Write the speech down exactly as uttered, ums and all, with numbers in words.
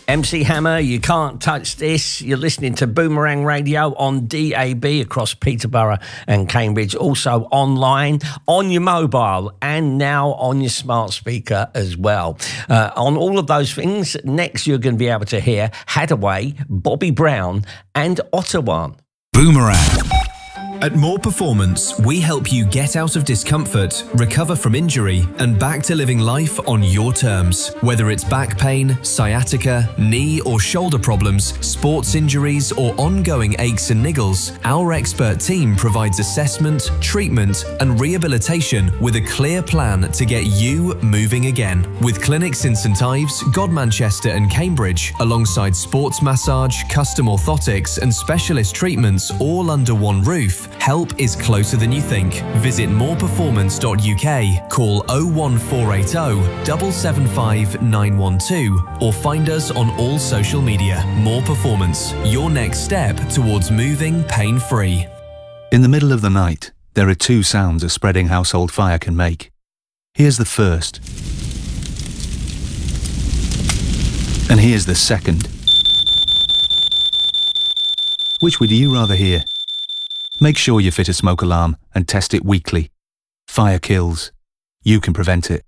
M C Hammer, you can't touch this. You're listening to Boomerang Radio on D A B across Peterborough and Cambridge, also online, on your mobile, and now on your smart speaker as well. Uh, on all of those things, next you're going to be able to hear Hadaway, Bobby Brown, and Ottawa. Boomerang. At More Performance, we help you get out of discomfort, recover from injury, and back to living life on your terms. Whether it's back pain, sciatica, knee or shoulder problems, sports injuries, or ongoing aches and niggles, our expert team provides assessment, treatment, and rehabilitation with a clear plan to get you moving again. With clinics in St Ives, Godmanchester, and Cambridge, alongside sports massage, custom orthotics, and specialist treatments all under one roof, help is closer than you think. Visit more performance dot U K, call oh one four eight oh, seven seven five nine one two, or find us on all social media. More Performance, your next step towards moving pain-free. In the middle of the night, there are two sounds a spreading household fire can make. Here's the first. And here's the second. Which would you rather hear? Make sure you fit a smoke alarm and test it weekly. Fire kills. You can prevent it.